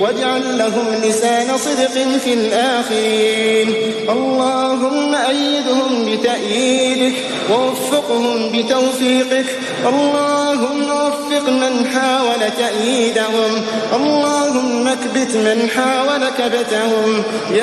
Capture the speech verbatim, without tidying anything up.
واجعل لهم لسان صدق في الآخرين. اللهم أيدهم بتأييدك ووفقهم بتوفيقك. اللهم وفق من حاول تأييدهم. اللهم اكبت من حاول كبتهم.